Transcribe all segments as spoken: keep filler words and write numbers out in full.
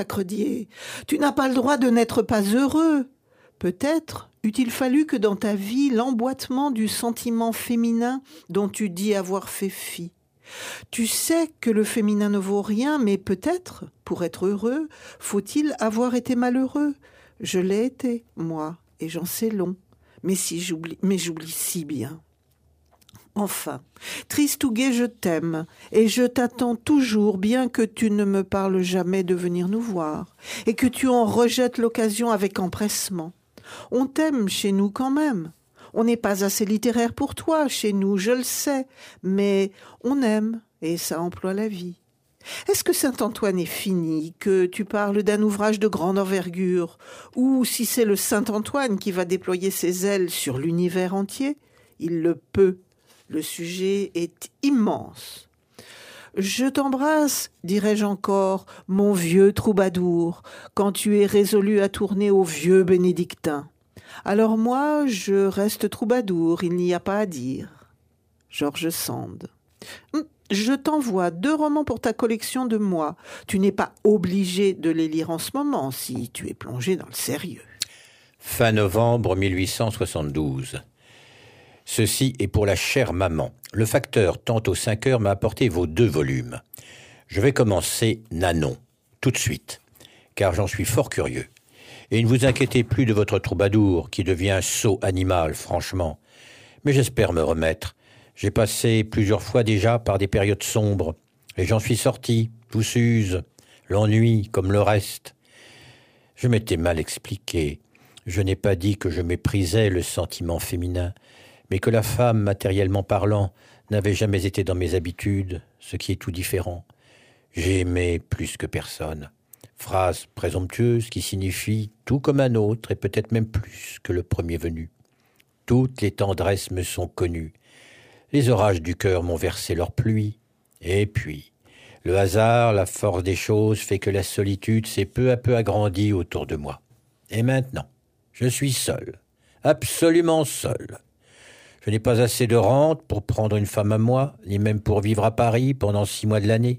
Credier. Tu n'as pas le droit de n'être pas heureux. Peut-être eût-il fallu que dans ta vie l'emboîtement du sentiment féminin dont tu dis avoir fait fi. Tu sais que le féminin ne vaut rien, mais peut-être, pour être heureux, faut-il avoir été malheureux. Je l'ai été, moi, et j'en sais long. Mais si j'oublie, mais j'oublie si bien. Enfin, triste ou gai, je t'aime, et je t'attends toujours, bien que tu ne me parles jamais de venir nous voir, et que tu en rejettes l'occasion avec empressement. On t'aime chez nous quand même. On n'est pas assez littéraire pour toi chez nous, je le sais, mais on aime, et ça emploie la vie. Est-ce que Saint-Antoine est fini, que tu parles d'un ouvrage de grande envergure, ou si c'est le Saint-Antoine qui va déployer ses ailes sur l'univers entier, il le peut. Le sujet est immense. Je t'embrasse, dirais-je encore, mon vieux troubadour, quand tu es résolu à tourner au vieux bénédictin. Alors moi, je reste troubadour, il n'y a pas à dire. George Sand. Je t'envoie deux romans pour ta collection de moi. Tu n'es pas obligé de les lire en ce moment, si tu es plongé dans le sérieux. Fin novembre mille huit cent soixante-douze. Ceci est pour la chère maman. Le facteur, tantôt cinq heures, m'a apporté vos deux volumes. Je vais commencer Nanon, tout de suite, car j'en suis fort curieux. Et ne vous inquiétez plus de votre troubadour, qui devient un sot animal, franchement. Mais j'espère me remettre. J'ai passé plusieurs fois déjà par des périodes sombres, et j'en suis sorti, tout s'use, l'ennui comme le reste. Je m'étais mal expliqué. Je n'ai pas dit que je méprisais le sentiment féminin, mais que la femme, matériellement parlant, n'avait jamais été dans mes habitudes, ce qui est tout différent. J'ai aimé plus que personne. Phrase présomptueuse qui signifie tout comme un autre et peut-être même plus que le premier venu. Toutes les tendresses me sont connues. Les orages du cœur m'ont versé leur pluie. Et puis, le hasard, la force des choses fait que la solitude s'est peu à peu agrandie autour de moi. Et maintenant, je suis seul, absolument seul. Je n'ai pas assez de rente pour prendre une femme à moi, ni même pour vivre à Paris pendant six mois de l'année.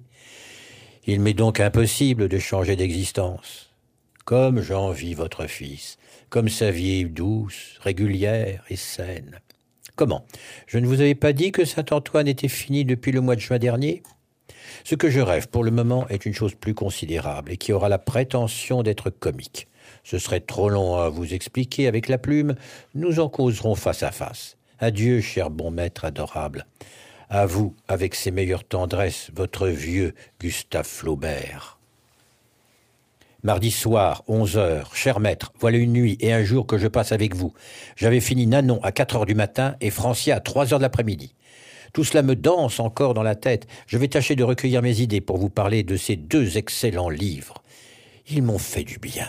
Il m'est donc impossible de changer d'existence. Comme j'envie votre fils, comme sa vie est douce, régulière et saine. Comment? Je ne vous avais pas dit que Saint-Antoine était fini depuis le mois de juin dernier? Ce que je rêve pour le moment est une chose plus considérable et qui aura la prétention d'être comique. Ce serait trop long à vous expliquer avec la plume, nous en causerons face à face. Adieu, cher bon maître adorable. À vous, avec ses meilleures tendresses, votre vieux Gustave Flaubert. Mardi soir, onze heures. Cher maître, voilà une nuit et un jour que je passe avec vous. J'avais fini Nanon à quatre heures du matin et Francia à trois heures de l'après-midi. Tout cela me danse encore dans la tête. Je vais tâcher de recueillir mes idées pour vous parler de ces deux excellents livres. Ils m'ont fait du bien.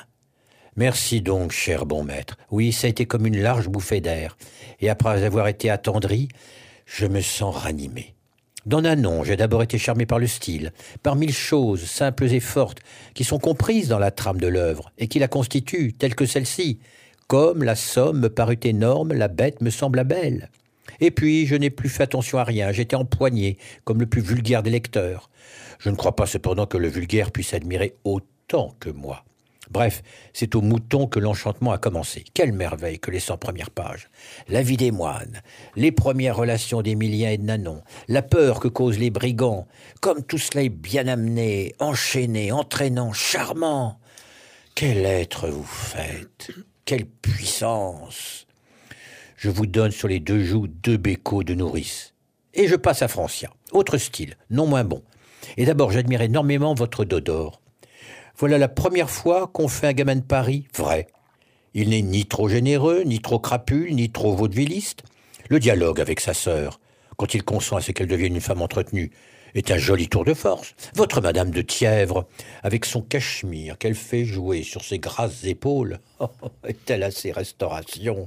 Merci donc, cher bon maître. Oui, ça a été comme une large bouffée d'air. Et après avoir été attendri, je me sens ranimé. Dans Nanon, j'ai d'abord été charmé par le style, par mille choses simples et fortes qui sont comprises dans la trame de l'œuvre et qui la constituent, telle que celle-ci. Comme la somme me parut énorme, la bête me sembla belle. Et puis, je n'ai plus fait attention à rien, j'étais empoigné, comme le plus vulgaire des lecteurs. Je ne crois pas cependant que le vulgaire puisse admirer autant que moi. Bref, c'est au mouton que l'enchantement a commencé. Quelle merveille que les cent premières pages. La vie des moines, les premières relations d'Émilien et de Nanon, la peur que causent les brigands, comme tout cela est bien amené, enchaîné, entraînant, charmant. Quel être vous faites, quelle puissance. Je vous donne sur les deux joues deux bécots de nourrice. Et je passe à Francia, autre style, non moins bon. Et d'abord, j'admire énormément votre Dodore. Voilà la première fois qu'on fait un gamin de Paris vrai. Il n'est ni trop généreux, ni trop crapule, ni trop vaudevilliste. Le dialogue avec sa sœur, quand il consent à ce qu'elle devienne une femme entretenue, est un joli tour de force. Votre Madame de Thièvre, avec son cachemire qu'elle fait jouer sur ses grasses épaules, oh, est-elle à ses restaurations?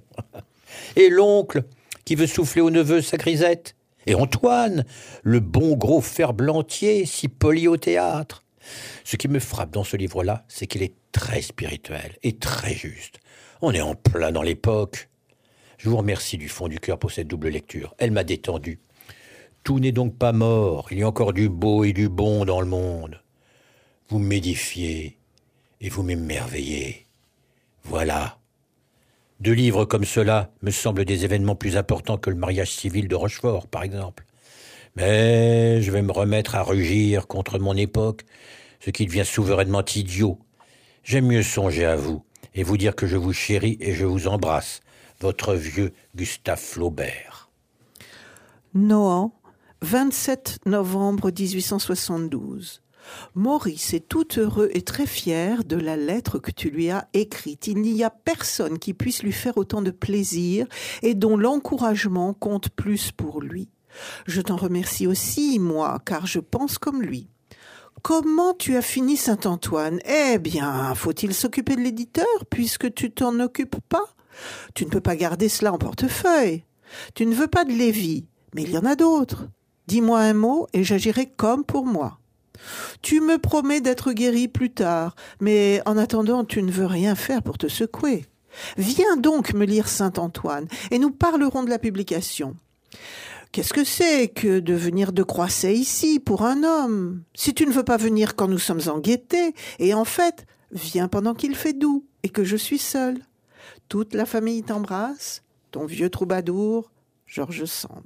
Et l'oncle, qui veut souffler au neveu sa grisette. Et Antoine, le bon gros ferblantier, si poli au théâtre. Ce qui me frappe dans ce livre-là, c'est qu'il est très spirituel et très juste. On est en plein dans l'époque. Je vous remercie du fond du cœur pour cette double lecture. Elle m'a détendu. Tout n'est donc pas mort. Il y a encore du beau et du bon dans le monde. Vous m'édifiez. et vous m'émerveillez. Voilà. Deux livres comme cela me semblent des événements plus importants que le mariage civil de Rochefort, par exemple. Mais je vais me remettre à rugir contre mon époque, ce qui devient souverainement idiot. J'aime mieux songer à vous et vous dire que je vous chéris et je vous embrasse, votre vieux Gustave Flaubert. Nohant, vingt-sept novembre dix-huit cent soixante-douze. Maurice est tout heureux et très fier de la lettre que tu lui as écrite. Il n'y a personne qui puisse lui faire autant de plaisir et dont l'encouragement compte plus pour lui. Je t'en remercie aussi, moi, car je pense comme lui. Comment tu as fini Saint-Antoine ? Eh bien, faut-il s'occuper de l'éditeur puisque tu t'en occupes pas ? Tu ne peux pas garder cela en portefeuille. Tu ne veux pas de Lévy, mais il y en a d'autres. Dis-moi un mot et j'agirai comme pour moi. Tu me promets d'être guéri plus tard, mais en attendant, tu ne veux rien faire pour te secouer. Viens donc me lire Saint-Antoine et nous parlerons de la publication. Qu'est-ce que c'est que de venir de Croisset ici pour un homme ? Si tu ne veux pas venir quand nous sommes en gaieté, et en fait, viens pendant qu'il fait doux et que je suis seule. Toute la famille t'embrasse, ton vieux troubadour, George Sand.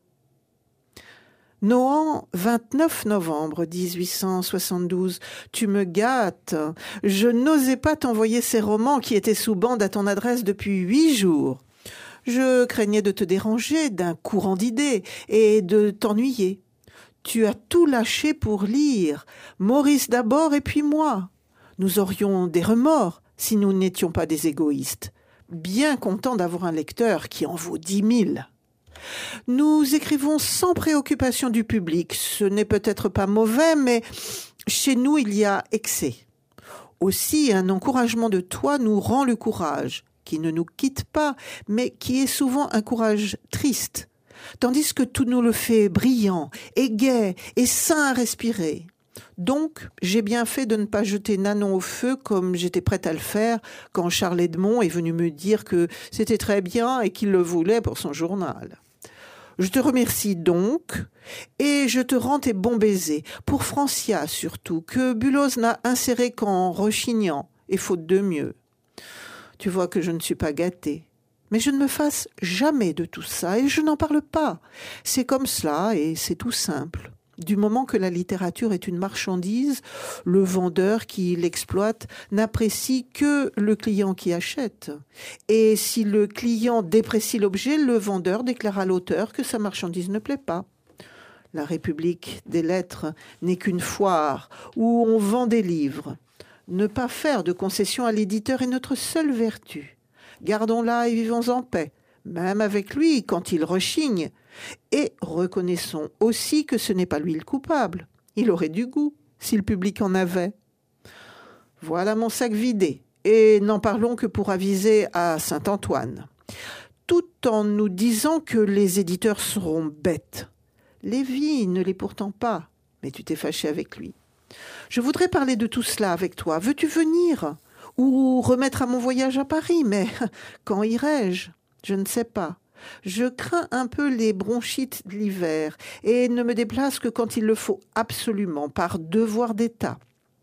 Nohant, vingt-neuf novembre dix-huit cent soixante-douze. Tu me gâtes. Je n'osais pas t'envoyer ces romans qui étaient sous bande à ton adresse depuis huit jours. Je craignais de te déranger d'un courant d'idées et de t'ennuyer. Tu as tout lâché pour lire, Maurice d'abord et puis moi. Nous aurions des remords si nous n'étions pas des égoïstes. Bien contents d'avoir un lecteur qui en vaut dix mille. Nous écrivons sans préoccupation du public. Ce n'est peut-être pas mauvais, mais chez nous, il y a excès. Aussi, un encouragement de toi nous rend le courage, qui ne nous quitte pas, mais qui est souvent un courage triste, tandis que tout nous le fait brillant et gai et sain à respirer. Donc, j'ai bien fait de ne pas jeter Nanon au feu comme j'étais prête à le faire quand Charles Edmond est venu me dire que c'était très bien et qu'il le voulait pour son journal. Je te remercie donc, et je te rends tes bons baisers, pour Francia surtout, que Bulloz n'a inséré qu'en rechignant, et faute de mieux. Tu vois que je ne suis pas gâtée, mais je ne me fasse jamais de tout ça, et je n'en parle pas. C'est comme cela, et c'est tout simple. Du moment que la littérature est une marchandise, le vendeur qui l'exploite n'apprécie que le client qui achète. Et si le client déprécie l'objet, le vendeur déclare à l'auteur que sa marchandise ne plaît pas. La République des lettres n'est qu'une foire où on vend des livres. Ne pas faire de concession à l'éditeur est notre seule vertu. Gardons-la et vivons en paix, même avec lui quand il rechigne. Et reconnaissons aussi que ce n'est pas lui le coupable. Il aurait du goût, si le public en avait. Voilà mon sac vidé, et n'en parlons que pour aviser à Saint-Antoine. Tout en nous disant que les éditeurs seront bêtes. Lévy ne l'est pourtant pas, mais tu t'es fâché avec lui. Je voudrais parler de tout cela avec toi. Veux-tu venir ? Ou remettre à mon voyage à Paris ? Mais quand irai-je ? Je ne sais pas. Je crains un peu les bronchites de l'hiver et ne me déplace que quand il le faut absolument, par devoir d'État.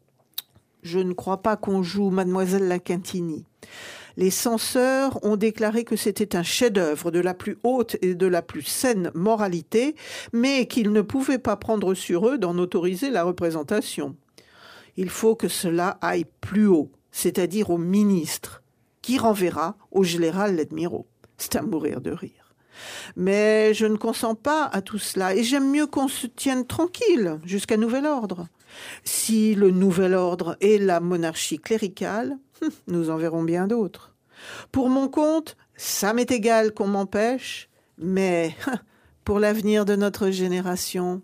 Je ne crois pas qu'on joue Mademoiselle La Quintini. Les censeurs ont déclaré que c'était un chef-d'œuvre de la plus haute et de la plus saine moralité, mais qu'ils ne pouvaient pas prendre sur eux d'en autoriser la représentation. Il faut que cela aille plus haut, c'est-à-dire au ministre, qui renverra au général l'Admiraux. C'est à mourir de rire. Mais je ne consens pas à tout cela et j'aime mieux qu'on se tienne tranquille jusqu'à nouvel ordre. Si le nouvel ordre est la monarchie cléricale, nous en verrons bien d'autres. Pour mon compte, ça m'est égal qu'on m'empêche, mais pour l'avenir de notre génération...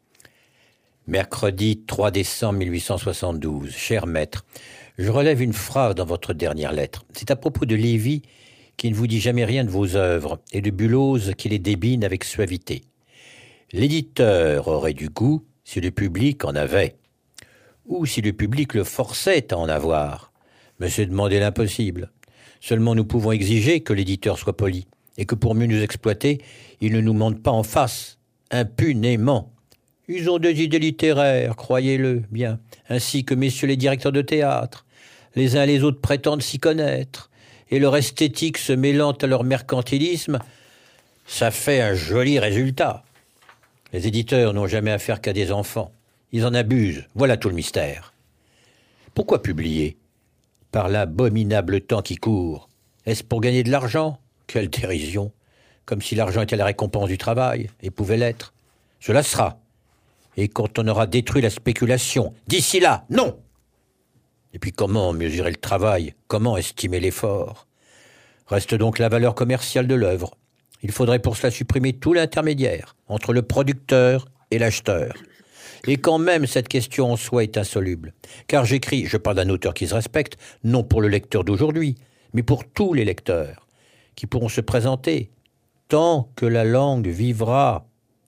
Mercredi trois décembre mille huit cent soixante-douze. Cher maître, je relève une phrase dans votre dernière lettre. C'est à propos de Lévy qui ne vous dit jamais rien de vos œuvres, et de Bulloz qui les débine avec suavité. L'éditeur aurait du goût si le public en avait, ou si le public le forçait à en avoir. Mais c'est demander l'impossible. Seulement nous pouvons exiger que l'éditeur soit poli, et que pour mieux nous exploiter, il ne nous mente pas en face, impunément. Ils ont des idées littéraires, croyez-le bien, ainsi que messieurs les directeurs de théâtre. Les uns et les autres prétendent s'y connaître, et leur esthétique se mêlant à leur mercantilisme, ça fait un joli résultat. Les éditeurs n'ont jamais affaire qu'à des enfants. Ils en abusent, voilà tout le mystère. Pourquoi publier? Par l'abominable temps qui court. Est-ce pour gagner de l'argent? Quelle dérision! Comme si l'argent était la récompense du travail, et pouvait l'être. Cela sera. Et quand on aura détruit la spéculation, d'ici là, non! Et puis comment mesurer le travail? Comment estimer l'effort? Reste donc la valeur commerciale de l'œuvre. Il faudrait pour cela supprimer tout l'intermédiaire entre le producteur et l'acheteur. Et quand même cette question en soi est insoluble. Car j'écris, je parle d'un auteur qui se respecte, non pour le lecteur d'aujourd'hui, mais pour tous les lecteurs, qui pourront se présenter, tant que la langue vivra.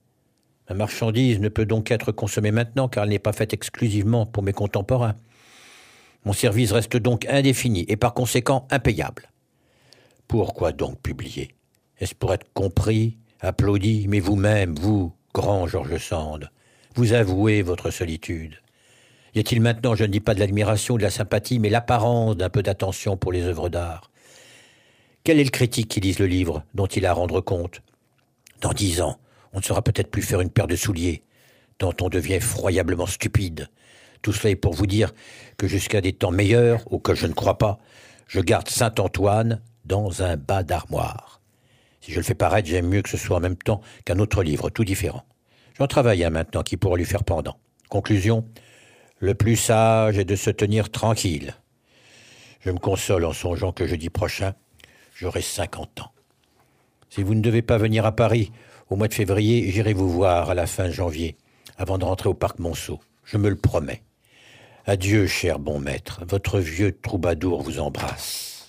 Ma marchandise ne peut donc être consommée maintenant, car elle n'est pas faite exclusivement pour mes contemporains. Mon service reste donc indéfini, et par conséquent impayable. Pourquoi donc publier? Est-ce pour être compris, applaudi, mais vous-même, vous, grand George Sand, vous avouez votre solitude. Y a-t-il maintenant, je ne dis pas de l'admiration ou de la sympathie, mais l'apparence d'un peu d'attention pour les œuvres d'art? Quel est le critique qui lise le livre dont il a à rendre compte? Dans dix ans, on ne saura peut-être plus faire une paire de souliers, tant on devient effroyablement stupide. Tout cela est pour vous dire que jusqu'à des temps meilleurs, auxquels je ne crois pas, je garde Saint-Antoine dans un bas d'armoire. Si je le fais paraître, j'aime mieux que ce soit en même temps qu'un autre livre, tout différent. J'en travaille un maintenant qui pourra lui faire pendant. Conclusion, le plus sage est de se tenir tranquille. Je me console en songeant que jeudi prochain, j'aurai cinquante ans. Si vous ne devez pas venir à Paris au mois de février, j'irai vous voir à la fin janvier, avant de rentrer au parc Monceau. Je me le promets. Adieu, cher bon maître. Votre vieux troubadour vous embrasse.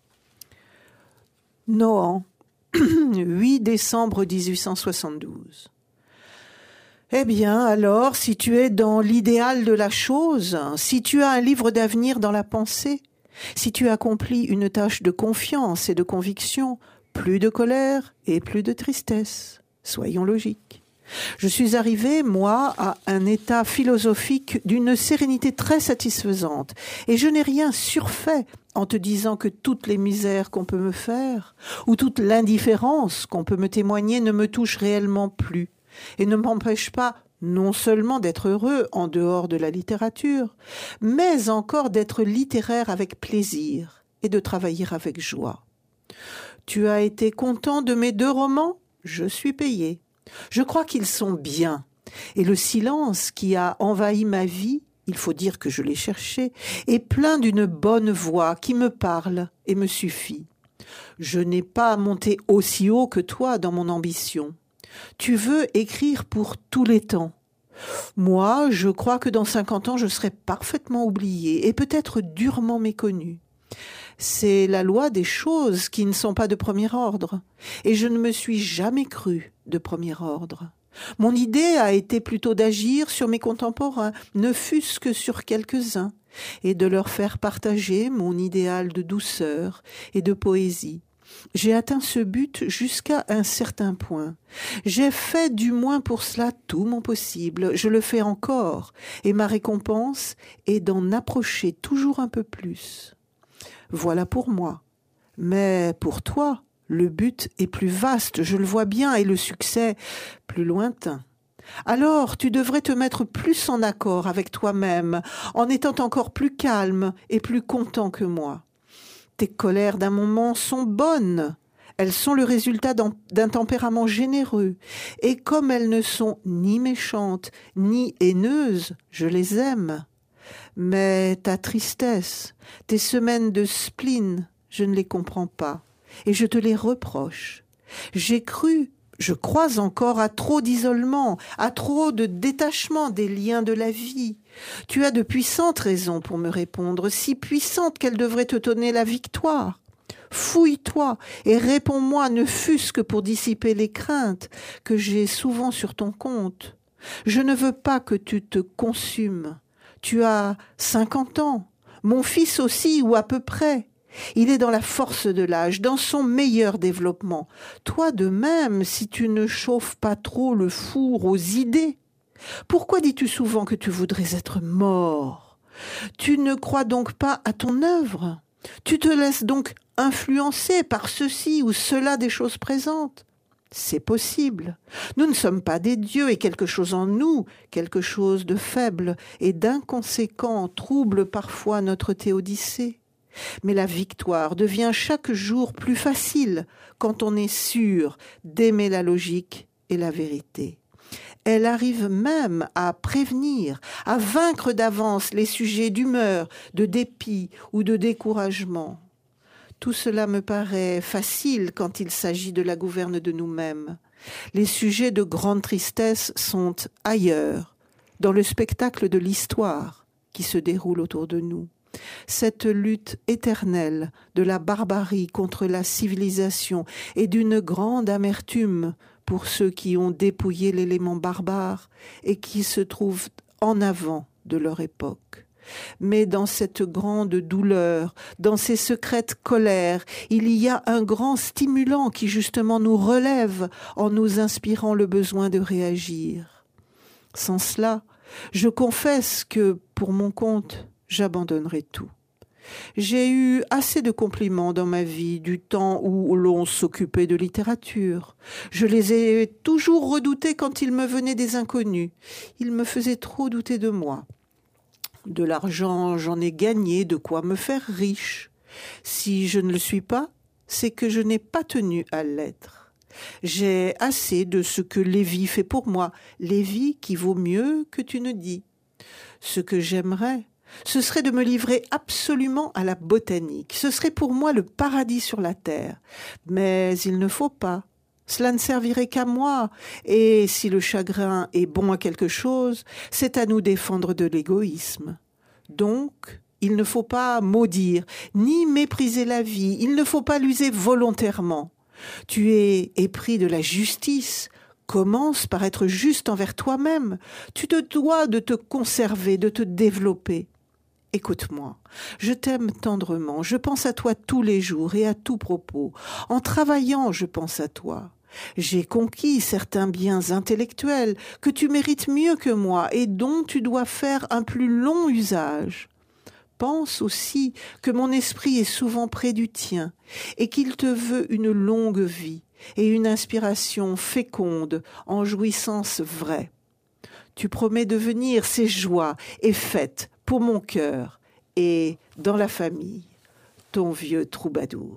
Nohant, huit décembre dix-huit cent soixante-douze. Eh bien, alors, si tu es dans l'idéal de la chose, si tu as un livre d'avenir dans la pensée, si tu accomplis une tâche de confiance et de conviction, plus de colère et plus de tristesse. Soyons logiques. Je suis arrivé, moi, à un état philosophique d'une sérénité très satisfaisante, et je n'ai rien surfait en te disant que toutes les misères qu'on peut me faire, ou toute l'indifférence qu'on peut me témoigner ne me touche réellement plus, et ne m'empêche pas non seulement d'être heureux en dehors de la littérature, mais encore d'être littéraire avec plaisir et de travailler avec joie. Tu as été content de mes deux romans? Je suis payé. Je crois qu'ils sont bien. Et le silence qui a envahi ma vie, il faut dire que je l'ai cherché, est plein d'une bonne voix qui me parle et me suffit. Je n'ai pas monté aussi haut que toi dans mon ambition. Tu veux écrire pour tous les temps. Moi, je crois que dans cinquante ans, je serai parfaitement oublié et peut-être durement méconnu. C'est la loi des choses qui ne sont pas de premier ordre, et je ne me suis jamais cru de premier ordre. Mon idée a été plutôt d'agir sur mes contemporains, ne fût-ce que sur quelques-uns, et de leur faire partager mon idéal de douceur et de poésie. J'ai atteint ce but jusqu'à un certain point. J'ai fait du moins pour cela tout mon possible. Je le fais encore, et ma récompense est d'en approcher toujours un peu plus. Voilà pour moi. Mais pour toi, le but est plus vaste, je le vois bien, et le succès plus lointain. Alors, tu devrais te mettre plus en accord avec toi-même, en étant encore plus calme et plus content que moi. Tes colères d'un moment sont bonnes. Elles sont le résultat d'un tempérament généreux. Et comme elles ne sont ni méchantes, ni haineuses, je les aime. Mais ta tristesse, tes semaines de spleen, je ne les comprends pas. Et je te les reproche. J'ai cru, je crois encore, à trop d'isolement, à trop de détachement des liens de la vie. Tu as de puissantes raisons pour me répondre, si puissantes qu'elles devraient te donner la victoire. Fouille-toi et réponds-moi, ne fût-ce que pour dissiper les craintes que j'ai souvent sur ton compte. Je ne veux pas que tu te consumes. Tu as cinquante ans, mon fils aussi, ou à peu près. Il est dans la force de l'âge, dans son meilleur développement. Toi de même, si tu ne chauffes pas trop le four aux idées. Pourquoi dis-tu souvent que tu voudrais être mort? Tu ne crois donc pas à ton œuvre. Tu te laisses donc influencer par ceci ou cela des choses présentes. C'est possible. Nous ne sommes pas des dieux et quelque chose en nous, quelque chose de faible et d'inconséquent trouble parfois notre théodicée. Mais la victoire devient chaque jour plus facile quand on est sûr d'aimer la logique et la vérité. Elle arrive même à prévenir, à vaincre d'avance les sujets d'humeur, de dépit ou de découragement. Tout cela me paraît facile quand il s'agit de la gouverne de nous-mêmes. Les sujets de grande tristesse sont ailleurs, dans le spectacle de l'histoire qui se déroule autour de nous. Cette lutte éternelle de la barbarie contre la civilisation est d'une grande amertume pour ceux qui ont dépouillé l'élément barbare et qui se trouvent en avant de leur époque. Mais dans cette grande douleur, dans ces secrètes colères, il y a un grand stimulant qui justement nous relève en nous inspirant le besoin de réagir. Sans cela, je confesse que, pour mon compte, j'abandonnerai tout. J'ai eu assez de compliments dans ma vie du temps où l'on s'occupait de littérature. Je les ai toujours redoutés quand ils me venaient des inconnus. Ils me faisaient trop douter de moi. De l'argent, j'en ai gagné, de quoi me faire riche. Si je ne le suis pas, c'est que je n'ai pas tenu à l'être. J'ai assez de ce que Lévi fait pour moi, Lévi qui vaut mieux que tu ne dis. Ce que j'aimerais, ce serait de me livrer absolument à la botanique. Ce serait pour moi le paradis sur la terre. Mais il ne faut pas. Cela ne servirait qu'à moi. Et si le chagrin est bon à quelque chose, c'est à nous défendre de l'égoïsme. Donc, il ne faut pas maudire, ni mépriser la vie. Il ne faut pas l'user volontairement. Tu es épris de la justice. Commence par être juste envers toi-même. Tu te dois de te conserver, de te développer. Écoute-moi, je t'aime tendrement, je pense à toi tous les jours et à tout propos. En travaillant, je pense à toi. J'ai conquis certains biens intellectuels que tu mérites mieux que moi et dont tu dois faire un plus long usage. Pense aussi que mon esprit est souvent près du tien et qu'il te veut une longue vie et une inspiration féconde en jouissance vraie. Tu promets de venir, c'est joie et fête pour mon cœur et dans la famille, ton vieux troubadour.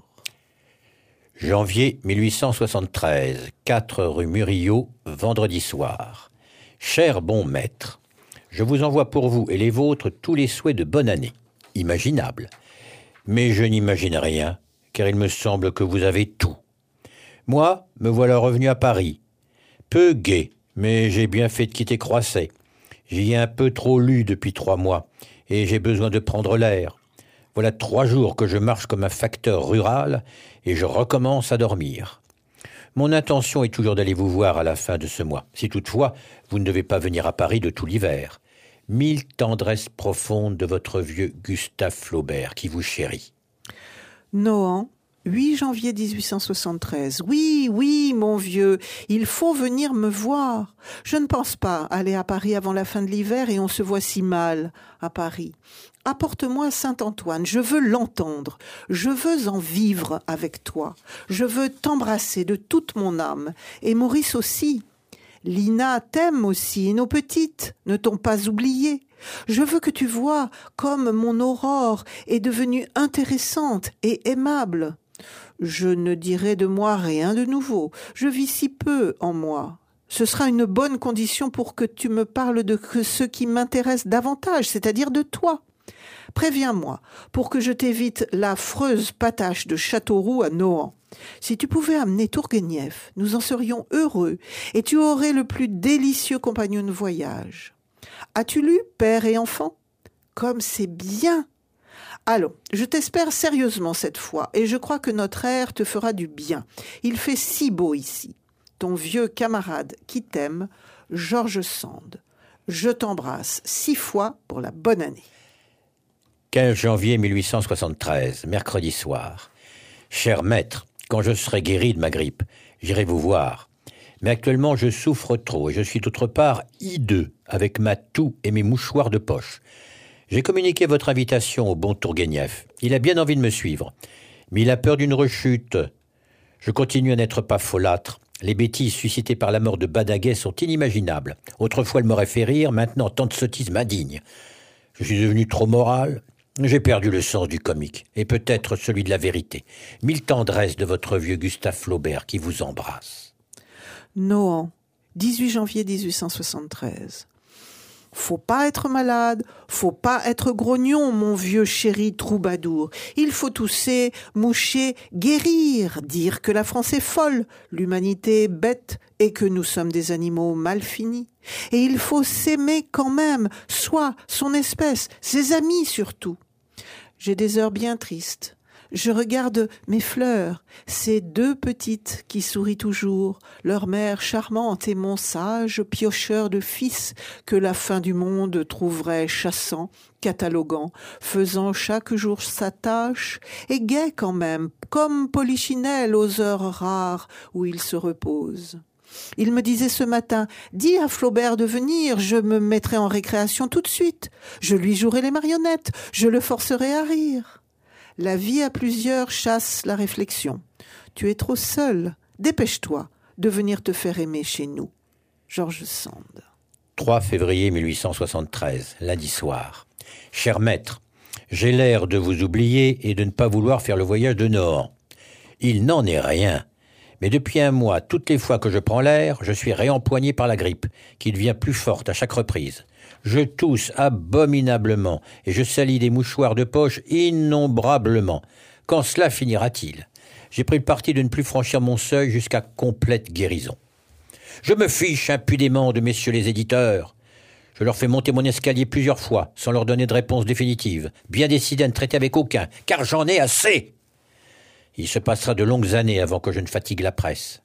Janvier mille huit cent soixante-treize, quatre rue Murillo, vendredi soir. Cher bon maître, je vous envoie pour vous et les vôtres tous les souhaits de bonne année, imaginables. Mais je n'imagine rien, car il me semble que vous avez tout. Moi, me voilà revenu à Paris. Peu gai, mais j'ai bien fait de quitter Croisset. J'y ai un peu trop lu depuis trois mois, et j'ai besoin de prendre l'air. Voilà trois jours que je marche comme un facteur rural, et je recommence à dormir. Mon intention est toujours d'aller vous voir à la fin de ce mois, si toutefois vous ne devez pas venir à Paris de tout l'hiver. Mille tendresses profondes de votre vieux Gustave Flaubert qui vous chérit. Nohant, huit janvier dix-huit cent soixante-treize. Oui, oui, mon vieux, il faut venir me voir. Je ne pense pas aller à Paris avant la fin de l'hiver et on se voit si mal à Paris. Apporte-moi Saint-Antoine, je veux l'entendre, je veux en vivre avec toi, je veux t'embrasser de toute mon âme, et Maurice aussi. Lina t'aime aussi, et nos petites ne t'ont pas oublié. Je veux que tu vois comme mon Aurore est devenue intéressante et aimable. Je ne dirai de moi rien de nouveau, je vis si peu en moi. Ce sera une bonne condition pour que tu me parles de ce qui m'intéresse davantage, c'est-à-dire de toi. Préviens-moi, pour que je t'évite l'affreuse patache de Châteauroux à Nohant. Si tu pouvais amener Tourguenieff, nous en serions heureux, et tu aurais le plus délicieux compagnon de voyage. As-tu lu Père et enfant ? Comme c'est bien ! Allons, je t'espère sérieusement cette fois, et je crois que notre air te fera du bien. Il fait si beau ici. Ton vieux camarade qui t'aime, Georges Sand. Je t'embrasse six fois pour la bonne année. quinze janvier mille huit cent soixante-treize, mercredi soir. Cher maître, quand je serai guéri de ma grippe, j'irai vous voir. Mais actuellement, je souffre trop et je suis d'autre part hideux avec ma toux et mes mouchoirs de poche. J'ai communiqué votre invitation au bon Tourguenieff. Il a bien envie de me suivre, mais il a peur d'une rechute. Je continue à n'être pas folâtre. Les bêtises suscitées par la mort de Badinguet sont inimaginables. Autrefois, elles m'auraient fait rire, maintenant, tant de sottises m'indignent. Je suis devenu trop moral. J'ai perdu le sens du comique, et peut-être celui de la vérité. Mille tendresses de votre vieux Gustave Flaubert qui vous embrasse. Nohant, dix-huit janvier dix-huit cent soixante-treize. Faut pas être malade, faut pas être grognon, mon vieux chéri troubadour. Il faut tousser, moucher, guérir, dire que la France est folle, l'humanité est bête et que nous sommes des animaux mal finis. Et il faut s'aimer quand même, soi, son espèce, ses amis surtout. J'ai des heures bien tristes. Je regarde mes fleurs, ces deux petites qui sourient toujours, leur mère charmante et mon sage piocheur de fils que la fin du monde trouverait chassant, cataloguant, faisant chaque jour sa tâche, et gai quand même, comme Polichinelle aux heures rares où il se repose. Il me disait ce matin, « Dis à Flaubert de venir, je me mettrai en récréation tout de suite. Je lui jouerai les marionnettes, je le forcerai à rire. » La vie à plusieurs chasse la réflexion. Tu es trop seul. Dépêche-toi de venir te faire aimer chez nous. George Sand. trois février mille huit cent soixante-treize, lundi soir. Cher maître, j'ai l'air de vous oublier et de ne pas vouloir faire le voyage de Nohant. Il n'en est rien. Mais depuis un mois, toutes les fois que je prends l'air, je suis réempoigné par la grippe, qui devient plus forte à chaque reprise. Je tousse abominablement et je salis des mouchoirs de poche innombrablement. Quand cela finira-t-il? J'ai pris le parti de ne plus franchir mon seuil jusqu'à complète guérison. Je me fiche impudemment de messieurs les éditeurs. Je leur fais monter mon escalier plusieurs fois, sans leur donner de réponse définitive, bien décidé à ne traiter avec aucun, car j'en ai assez. Il se passera de longues années avant que je ne fatigue la presse.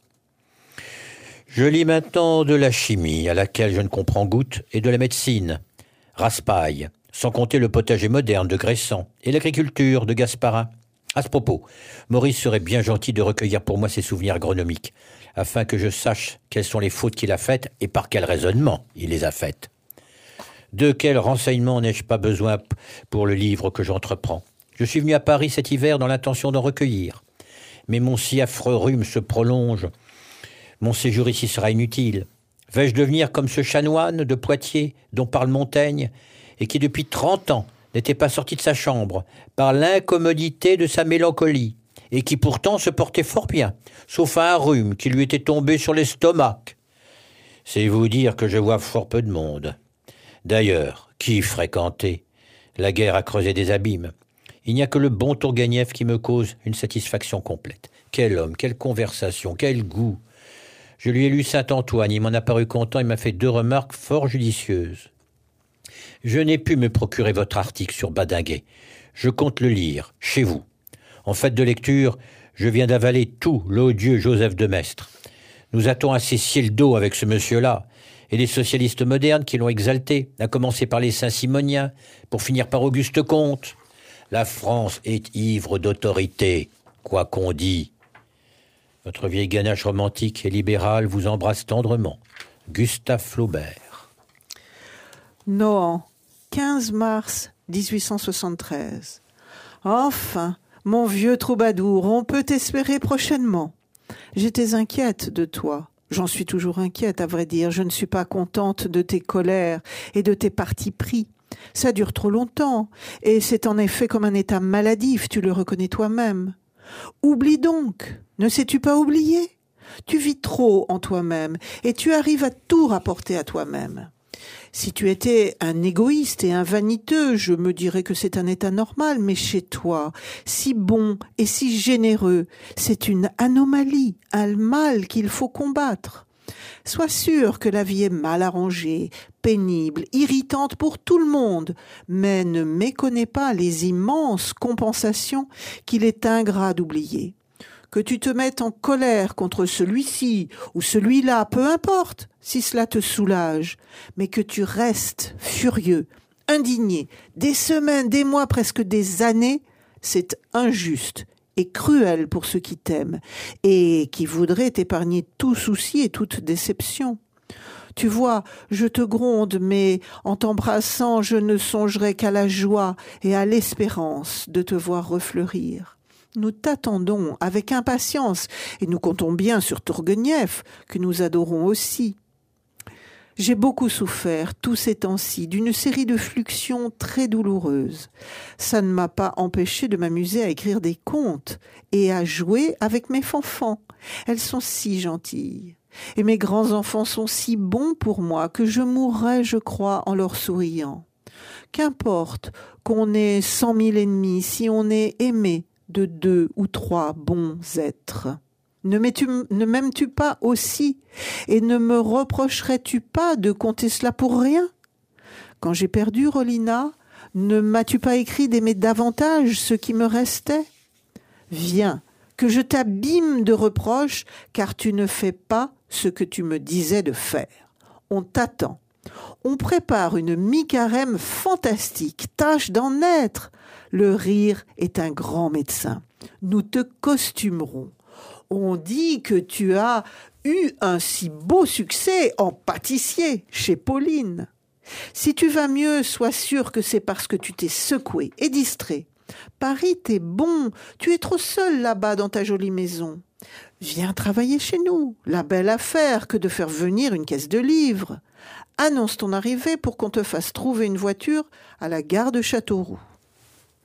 Je lis maintenant de la chimie, à laquelle je ne comprends goutte, et de la médecine, Raspail, sans compter le potager moderne de Gressan, et l'agriculture de Gasparin. À ce propos, Maurice serait bien gentil de recueillir pour moi ses souvenirs agronomiques, afin que je sache quelles sont les fautes qu'il a faites et par quel raisonnement il les a faites. De quels renseignements n'ai-je pas besoin pour le livre que j'entreprends? Je suis venu à Paris cet hiver dans l'intention d'en recueillir. Mais mon si affreux rhume se prolonge. Mon séjour ici sera inutile. Vais-je devenir comme ce chanoine de Poitiers dont parle Montaigne et qui depuis trente ans n'était pas sorti de sa chambre par l'incommodité de sa mélancolie et qui pourtant se portait fort bien, sauf à un rhume qui lui était tombé sur l'estomac. C'est vous dire que je vois fort peu de monde. D'ailleurs, qui fréquenter? La guerre a creusé des abîmes. Il n'y a que le bon Tourguenieff qui me cause une satisfaction complète. Quel homme, quelle conversation, quel goût! Je lui ai lu Saint-Antoine, il m'en a paru content, il m'a fait deux remarques fort judicieuses. Je n'ai pu me procurer votre article sur Badinguet. Je compte le lire, chez vous. En fait de lecture, je viens d'avaler tout l'odieux Joseph de Maistre. Nous a-t-on assez scié le dos avec ce monsieur-là, et les socialistes modernes qui l'ont exalté, à commencer par les Saint-Simoniens, pour finir par Auguste Comte. La France est ivre d'autorité, quoi qu'on dit. Votre vieille ganache romantique et libérale vous embrasse tendrement. Gustave Flaubert. Nohant, quinze mars dix-huit cent soixante-treize. Enfin, mon vieux troubadour, on peut t'espérer prochainement. J'étais inquiète de toi. J'en suis toujours inquiète, à vrai dire. Je ne suis pas contente de tes colères et de tes partis pris. Ça dure trop longtemps, et c'est en effet comme un état maladif, tu le reconnais toi-même. Oublie donc, ne sais-tu pas oublier? Tu vis trop en toi-même, et tu arrives à tout rapporter à toi-même. Si tu étais un égoïste et un vaniteux, je me dirais que c'est un état normal, mais chez toi, si bon et si généreux, c'est une anomalie, un mal qu'il faut combattre. Sois sûr que la vie est mal arrangée, pénible, irritante pour tout le monde, mais ne méconnais pas les immenses compensations qu'il est ingrat d'oublier. Que tu te mettes en colère contre celui-ci ou celui-là, peu importe, si cela te soulage, mais que tu restes furieux, indigné, des semaines, des mois, presque des années, c'est injuste et cruel pour ceux qui t'aiment et qui voudraient t'épargner tout souci et toute déception. Tu vois, je te gronde, mais en t'embrassant, je ne songerai qu'à la joie et à l'espérance de te voir refleurir. Nous t'attendons avec impatience et nous comptons bien sur Tourguenieff, que nous adorons aussi. J'ai beaucoup souffert tous ces temps-ci d'une série de fluxions très douloureuses. Ça ne m'a pas empêché de m'amuser à écrire des contes et à jouer avec mes fanfans. Elles sont si gentilles. Et mes grands-enfants sont si bons pour moi que je mourrais, je crois, en leur souriant. Qu'importe qu'on ait cent mille ennemis si on est aimé de deux ou trois bons êtres. Ne m'aimes-tu, ne m'aimes-tu pas aussi et ne me reprocherais-tu pas de compter cela pour rien? Quand j'ai perdu Rolina, ne m'as-tu pas écrit d'aimer davantage ce qui me restait? Viens, que je t'abîme de reproches, car tu ne fais pas ce que tu me disais de faire. On t'attend. On prépare une mi-carême fantastique, tâche d'en être. Le rire est un grand médecin. Nous te costumerons. On dit que tu as eu un si beau succès en pâtissier chez Pauline. Si tu vas mieux, sois sûr que c'est parce que tu t'es secoué et distrait. Paris, t'es bon, tu es trop seul là-bas dans ta jolie maison. Viens travailler chez nous, la belle affaire que de faire venir une caisse de livres. Annonce ton arrivée pour qu'on te fasse trouver une voiture à la gare de Châteauroux.